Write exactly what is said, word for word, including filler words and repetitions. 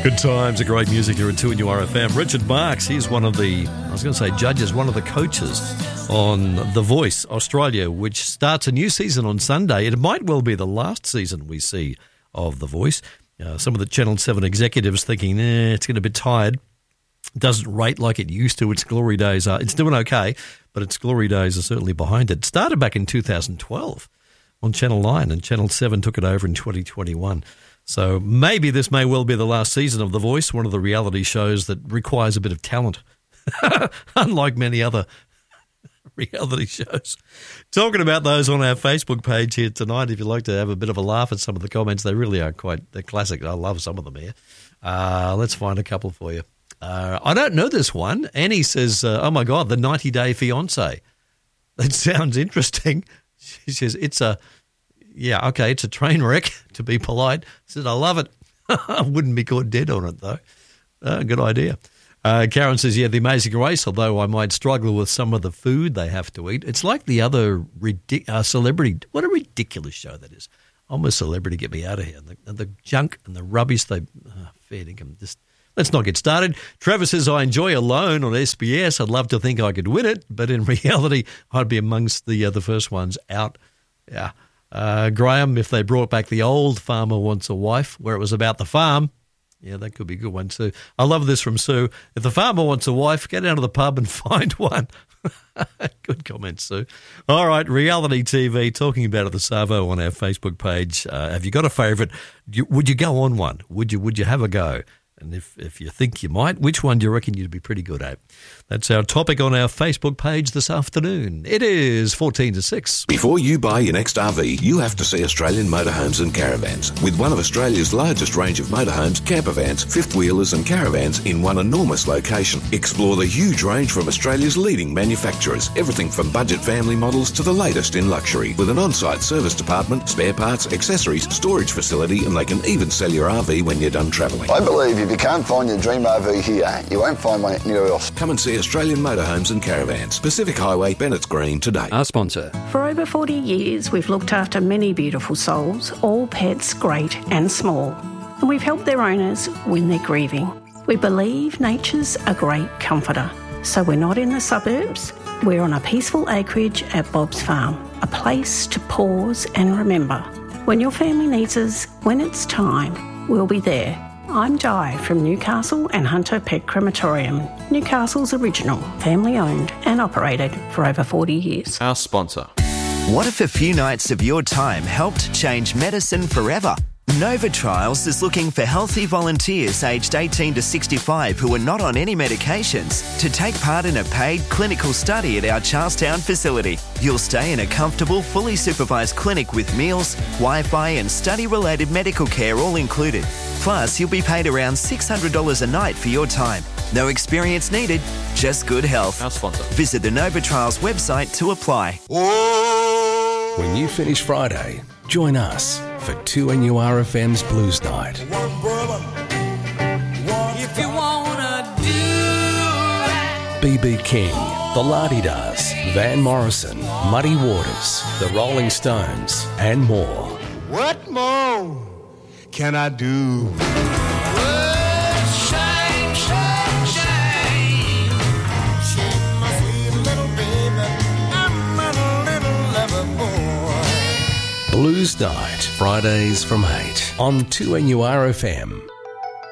Good times, a great music here at two N U R F M. Richard Marks, he's one of the, I was going to say judges, one of the coaches on The Voice Australia, which starts a new season on Sunday. It might well be the last season we see of The Voice. Uh, some of the Channel seven executives thinking, eh, it's getting a bit tired. It doesn't rate like it used to. Its glory days are, it's doing okay, but its glory days are certainly behind it. It started back in two thousand twelve on Channel nine, and Channel seven took it over in twenty twenty-one. So maybe this may well be the last season of The Voice, one of the reality shows that requires a bit of talent, unlike many other reality shows. Talking about those on our Facebook page here tonight, if you'd like to have a bit of a laugh at some of the comments, they really are quite they're classic. I love some of them here. Uh, let's find a couple for you. Uh, I don't know this one. Annie says, uh, oh, my God, the ninety-day fiancé. That sounds interesting. She says, it's a... Yeah, okay, it's a train wreck, to be polite. Said, I love it. I wouldn't be caught dead on it, though. Uh, good idea. Uh, Karen says, yeah, The Amazing Race, although I might struggle with some of the food they have to eat. It's like the other ridic- uh, celebrity. What a ridiculous show that is. I'm a celebrity, get me out of here. The, the junk and the rubbish they uh, fair dinkum. Just let's not get started. Trevor says, I enjoy Alone on S B S. I'd love to think I could win it, but in reality, I'd be amongst the, uh, the first ones out. Yeah. Uh, Graham, if they brought back the old Farmer Wants a Wife, where it was about the farm, yeah, that could be a good one too. I love this from Sue. If the farmer wants a wife, get down to the pub and find one. Good comment, Sue. All right, reality T V, talking about it, the Savo on our Facebook page. Uh, have you got a favourite? You, would you go on one? Would you Would you have a go? And if, if you think you might, which one do you reckon you'd be pretty good at? That's our topic on our Facebook page this afternoon. It is fourteen to six. Before you buy your next R V, you have to see Australian Motorhomes and Caravans. With one of Australia's largest range of motorhomes, campervans, fifth wheelers and caravans in one enormous location. Explore the huge range from Australia's leading manufacturers. Everything from budget family models to the latest in luxury. With an on-site service department, spare parts, accessories, storage facility, and they can even sell your R V when you're done travelling. I believe if you can't find your dream R V here, you won't find one anywhere else. Come and see Australian Motorhomes and Caravans. Pacific Highway, Bennett's Green, today. Our sponsor. For over forty years, we've looked after many beautiful souls, all pets great and small. And we've helped their owners when they're grieving. We believe nature's a great comforter. So we're not in the suburbs. We're on a peaceful acreage at Bob's Farm, a place to pause and remember. When your family needs us, when it's time, we'll be there. I'm Di from Newcastle and Hunter Pet Crematorium, Newcastle's original, family-owned and operated for over forty years. Our sponsor. What if a few nights of your time helped change medicine forever? Nova Trials is looking for healthy volunteers aged eighteen to sixty-five who are not on any medications to take part in a paid clinical study at our Charlestown facility. You'll stay in a comfortable, fully supervised clinic with meals, Wi-Fi and study-related medical care all included. Plus, you'll be paid around six hundred dollars a night for your time. No experience needed, just good health. Our sponsor. Visit the Nova Trials website to apply. When you finish Friday, join us for two N U R F M's Blues Night. If you wanna do that. B B King, The La-Di-Das, Van Morrison, Muddy Waters, The Rolling Stones, and more. What more can I do? Well, shine, shine, shine. Shake my sweet little baby. I'm a little lover boy. Blues Night, Fridays from eight on two N U R F M.